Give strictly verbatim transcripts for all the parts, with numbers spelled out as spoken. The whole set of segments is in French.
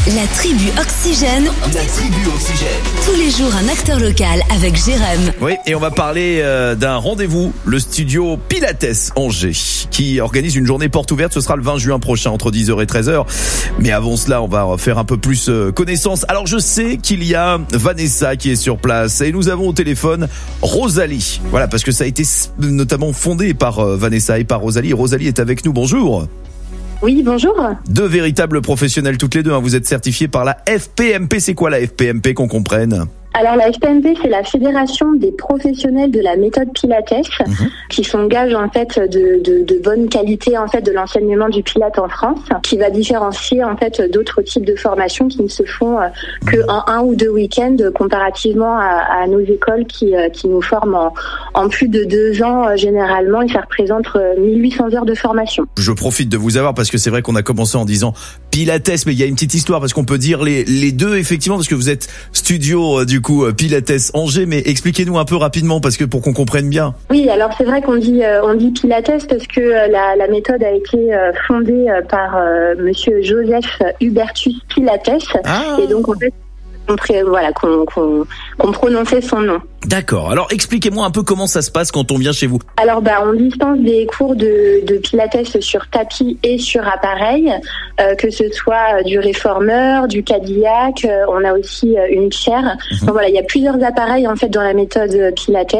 La tribu Oxygène. La tribu Oxygène. Tous les jours, un acteur local avec Jérém. Oui, et on va parler euh, d'un rendez-vous, le studio Pilates Angers, qui organise une journée porte ouverte. Ce sera le vingt juin prochain, entre dix heures et treize heures. Mais avant cela, on va faire un peu plus euh, connaissance. Alors, je sais qu'il y a Vanessa qui est sur place. Et nous avons au téléphone Rosalie. Voilà, parce que ça a été notamment fondé par euh, Vanessa et par Rosalie. Et Rosalie est avec nous. Bonjour. Oui, bonjour. Deux véritables professionnels toutes les deux, hein. Vous êtes certifiés par la F P M P. C'est quoi la F P M P, qu'on comprenne ? Alors la F P M P, c'est la Fédération des professionnels de la méthode Pilates, mmh. qui s'engage en fait de, de, de bonne qualité en fait de l'enseignement du Pilates en France, qui va différencier en fait d'autres types de formations qui ne se font que en un ou deux week-ends comparativement à, à nos écoles qui, qui nous forment en, en plus de deux ans généralement, et ça représente mille huit cents heures de formation. Je profite de vous avoir parce que c'est vrai qu'on a commencé en disant Pilates, mais il y a une petite histoire parce qu'on peut dire les, les deux effectivement, parce que vous êtes studio du coup Pilates Angers, mais expliquez-nous un peu rapidement parce que pour qu'on comprenne bien. Oui, alors c'est vrai qu'on dit euh, on dit Pilates parce que euh, la, la méthode a été euh, fondée euh, par euh, Monsieur Joseph Hubertus Pilates, ah. et donc en fait on pré- voilà qu'on, qu'on, qu'on prononçait son nom. D'accord. Alors expliquez-moi un peu comment ça se passe quand on vient chez vous. Alors bah on dispense des cours de, de Pilates sur tapis et sur appareil, euh, que ce soit du réformeur, du Cadillac, euh, on a aussi euh, une chaire. Mmh. Donc voilà, il y a plusieurs appareils en fait dans la méthode Pilates.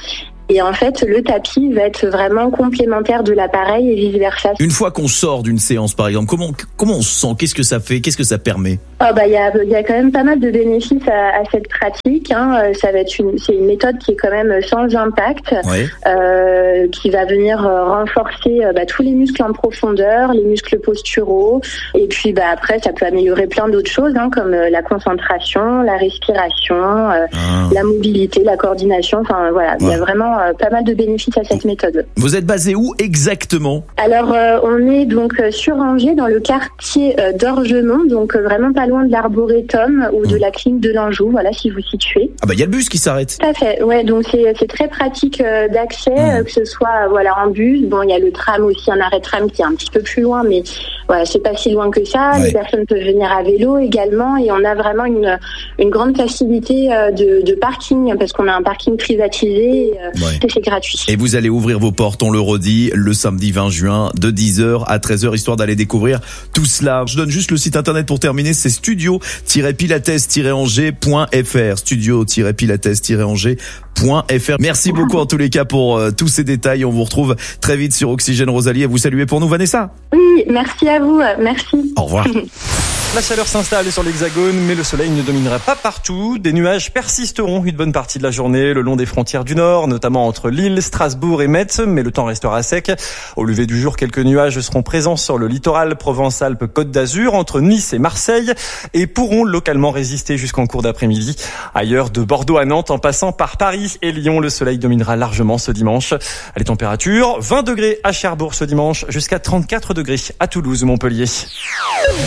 Et en fait, le tapis va être vraiment complémentaire de l'appareil et vice versa. Une fois qu'on sort d'une séance, par exemple, comment comment on se sent ? Qu'est-ce que ça fait ? Qu'est-ce que ça permet ? Oh bah il y a il y a quand même pas mal de bénéfices à, à cette pratique. Hein. Ça va être une c'est une méthode qui est quand même sans impact, ouais. euh, qui va venir renforcer bah, tous les muscles en profondeur, les muscles posturaux, et puis bah après ça peut améliorer plein d'autres choses, hein, comme la concentration, la respiration, euh, ah. la mobilité, la coordination. Enfin voilà, il ouais. y a vraiment pas mal de bénéfices à cette méthode. Vous êtes basé où exactement ? Alors euh, on est donc sur Angers, dans le quartier euh, d'Orgemont, donc euh, vraiment pas loin de l'Arboretum ou mmh. de la clinique de l'Anjou, voilà, si vous situez. Ah bah il y a le bus qui s'arrête. Tout à fait, ouais, donc c'est c'est très pratique euh, d'accès, mmh. euh, que ce soit voilà en bus. Bon, il y a le tram aussi, un arrêt de tram qui est un petit peu plus loin, mais voilà, c'est pas si loin que ça. Ouais. Les personnes peuvent venir à vélo également, et on a vraiment une une grande facilité euh, de, de parking parce qu'on a un parking privatisé. Et, euh, ouais. C'est gratuit. Et vous allez ouvrir vos portes, on le redit, le samedi vingt juin de dix heures à treize heures, histoire d'aller découvrir tout cela. Je donne juste le site internet pour terminer, c'est studio tiret pilates tiret angers point f r. studio tiret pilates tiret angers point f r. Merci beaucoup en tous les cas pour euh, tous ces détails. On vous retrouve très vite sur Oxygène. Rosalie, à vous saluer pour nous, Vanessa. Oui, merci à vous, merci. Au revoir. La chaleur s'installe sur l'Hexagone, mais le soleil ne dominera pas partout. Des nuages persisteront une bonne partie de la journée le long des frontières du Nord, notamment entre Lille, Strasbourg et Metz, mais le temps restera sec. Au lever du jour, quelques nuages seront présents sur le littoral Provence-Alpes-Côte d'Azur, entre Nice et Marseille, et pourront localement résister jusqu'en cours d'après-midi. Ailleurs, de Bordeaux à Nantes, en passant par Paris et Lyon, le soleil dominera largement ce dimanche. Les températures, vingt degrés à Cherbourg ce dimanche, jusqu'à trente-quatre degrés à Toulouse ou Montpellier.